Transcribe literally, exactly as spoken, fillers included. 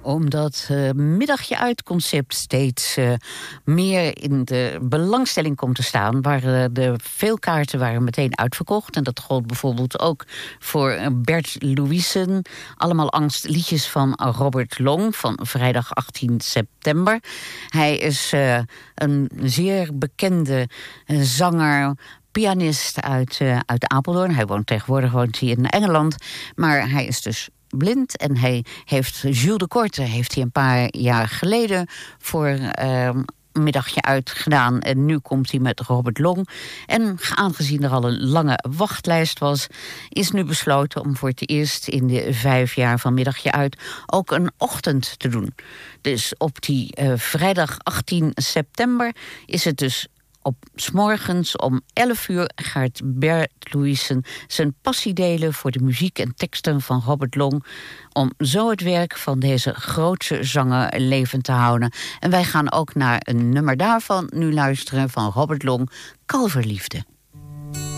omdat het uh, middagje uit concept steeds uh, meer in de belangstelling komt te staan. Waar uh, de veel kaarten waren meteen uitverkocht. En dat gold bijvoorbeeld ook voor Bert Louison. Allemaal angstliedjes van Robert Long van vrijdag achttien september. Hij is uh, een zeer bekende uh, zanger, pianist uit, uh, uit Apeldoorn. Hij woont tegenwoordig woont hij in Engeland. Maar hij is dus blind en hij heeft Jules de Korte heeft hij een paar jaar geleden voor uh, een middagje uitgedaan. En nu komt hij met Robert Long. En aangezien er al een lange wachtlijst was, is nu besloten om voor het eerst in de vijf jaar van middagje uit ook een ochtend te doen. Dus op die uh, vrijdag achttien september is het dus op 's morgens om elf uur gaat Bert Louison zijn passie delen voor de muziek en teksten van Robert Long, om zo het werk van deze grootse zanger levend te houden. En wij gaan ook naar een nummer daarvan nu luisteren van Robert Long, Kalverliefde.